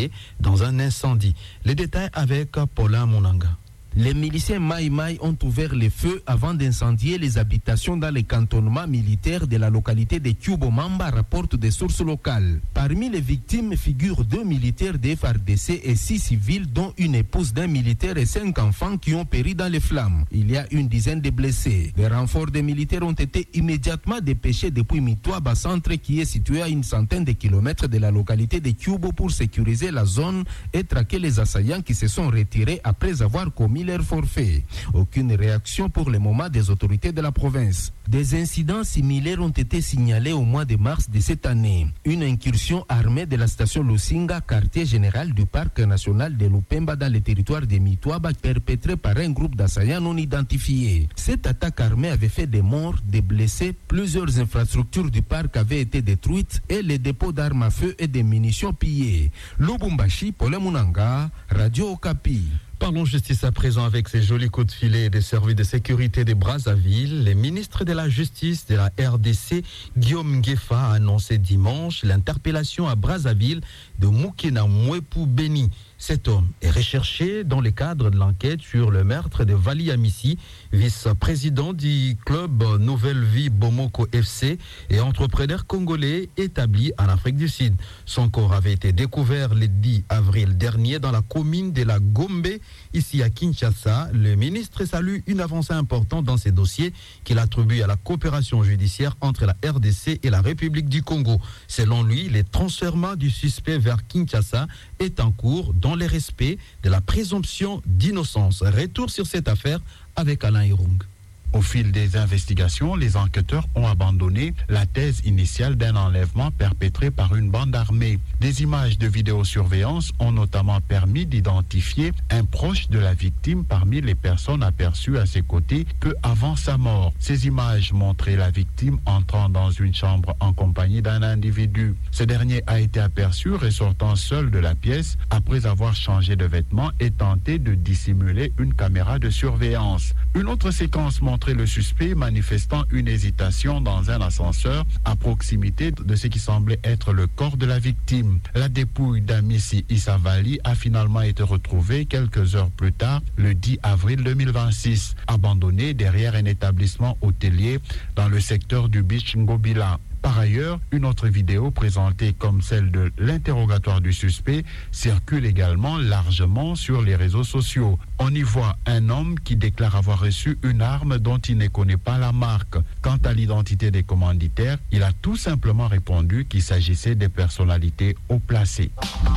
tués dans un incendie. Les détails avec Paulin Monanga. Les miliciens Maï Maï ont ouvert le feu avant d'incendier les habitations dans les cantonnements militaires de la localité de Tchubomamba, rapportent des sources locales. Parmi les victimes figurent 2 militaires de FARDC et 6 civils, dont une épouse d'un militaire et 5 enfants qui ont péri dans les flammes. Il y a une dizaine de blessés. Les renforts des militaires ont été immédiatement dépêchés depuis Mitouaba centre, qui est situé à une centaine de kilomètres de la localité de Tchubo, pour sécuriser la zone et traquer les assaillants qui se sont retirés après avoir commis leur forfait. Aucune réaction pour le moment des autorités de la province. Des incidents similaires ont été signalés au mois de mars de cette année. Une incursion armée de la station Lusinga, quartier général du parc national de Lupemba dans le territoire de Mitouaba, perpétrée par un groupe d'assaillants non identifiés. Cette attaque armée avait fait des morts, des blessés, plusieurs infrastructures du parc avaient été détruites et les dépôts d'armes à feu et de munitions pillés. Lubumbashi, Paulin Monanga, Radio Okapi. Parlons justice à présent avec ces jolis coups de filet des services de sécurité de Brazzaville. Le ministre de la Justice de la RDC, Guillaume Ngefa, a annoncé dimanche l'interpellation à Brazzaville de Moukena Mwepu Beni. Cet homme est recherché dans le cadre de l'enquête sur le meurtre de Vali Amissi, vice-président du club Nouvelle Vie Bomoko FC et entrepreneur congolais établi en Afrique du Sud. Son corps avait été découvert le 10 avril dernier dans la commune de la Gombe, ici à Kinshasa. Le ministre salue une avancée importante dans ces dossiers qu'il attribue à la coopération judiciaire entre la RDC et la République du Congo. Selon lui, le transfèrement du suspect vers Kinshasa est en cours dans le respect de la présomption d'innocence. Retour sur cette affaire avec Alain Irung. Au fil des investigations, les enquêteurs ont abandonné la thèse initiale d'un enlèvement perpétré par une bande armée. Des images de vidéosurveillance ont notamment permis d'identifier un proche de la victime parmi les personnes aperçues à ses côtés peu avant sa mort. Ces images montraient la victime entrant dans une chambre en compagnie d'un individu. Ce dernier a été aperçu ressortant seul de la pièce après avoir changé de vêtements et tenté de dissimuler une caméra de surveillance. Une autre séquence montrait le suspect manifestant une hésitation dans un ascenseur à proximité de ce qui semblait être le corps de la victime. La dépouille d'Amissi Issa Vali a finalement été retrouvée quelques heures plus tard, le 10 avril 2026, abandonnée derrière un établissement hôtelier dans le secteur du Beach Ngobila. Par ailleurs, une autre vidéo présentée comme celle de l'interrogatoire du suspect circule également largement sur les réseaux sociaux. On y voit un homme qui déclare avoir reçu une arme dont il ne connaît pas la marque. Quant à l'identité des commanditaires, il a tout simplement répondu qu'il s'agissait des personnalités haut placées.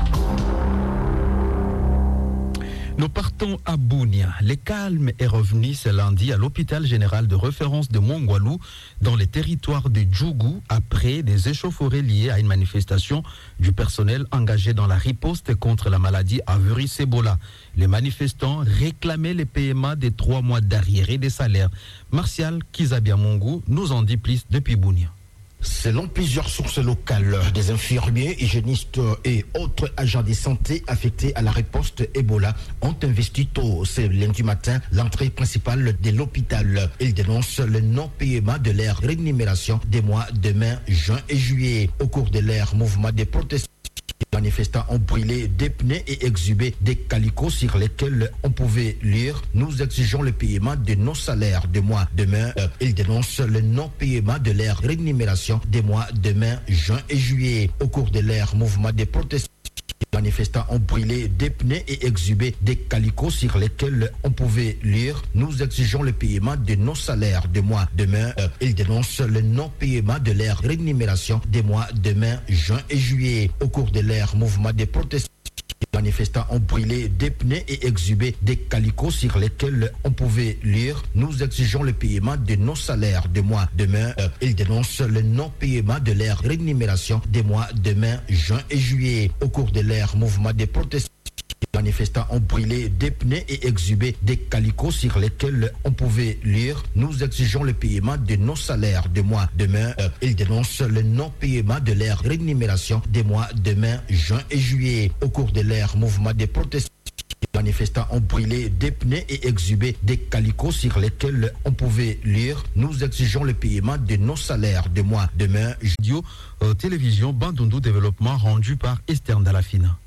Nous partons à Bunia. Le calme est revenu ce lundi à l'hôpital général de référence de Mongwalu, dans les territoires de Djougou, après des échauffourées liées à une manifestation du personnel engagé dans la riposte contre la maladie à virus Ebola. Les manifestants réclamaient le paiement des 3 mois d'arriérés des salaires. Martial Kizabiamungu nous en dit plus depuis Bunia. Selon plusieurs sources locales, des infirmiers, hygiénistes et autres agents de santé affectés à la riposte Ebola ont investi tôt ce lundi matin l'entrée principale de l'hôpital. Ils dénoncent le non-paiement de leur rémunération des mois de mai, juin et juillet. Au cours de leur mouvement de protestation, les manifestants ont brûlé des pneus et exhumé des calicots sur lesquels on pouvait lire « Nous exigeons le paiement de nos salaires des mois de mai ». Ils dénoncent le non-paiement de leur rémunération des mois de mai, juin et juillet. Au cours de leur mouvement de protestation, les manifestants ont brûlé des pneus et exhumé des calicots sur lesquels on pouvait lire « Nous exigeons le paiement de nos salaires des mois de mai ». Ils dénoncent le non-paiement de leur rémunération des mois de mai, juin et juillet. Au cours de leur mouvement de protestation, les manifestants ont brûlé des pneus et exhumé des calicots sur lesquels on pouvait lire « Nous exigeons le paiement de nos salaires des mois de mai ». Ils dénoncent le non-paiement de leur rémunération des mois de mai, juin et juillet. Au cours de leur mouvement de protestation, les manifestants ont brûlé des pneus et exhumé des calicots sur lesquels on pouvait lire « Nous exigeons le paiement de nos salaires des mois de mai ». Ils dénoncent le non-paiement de leur rémunération des mois de mai, juin et juillet. Au cours de leur mouvement de protestation, les manifestants ont brûlé des pneus et exhumé des calicots sur lesquels on pouvait lire « Nous exigeons le paiement de nos salaires des mois de mai, juillet ». Télévision Bandundu Développement rendu par Esther Dalafina.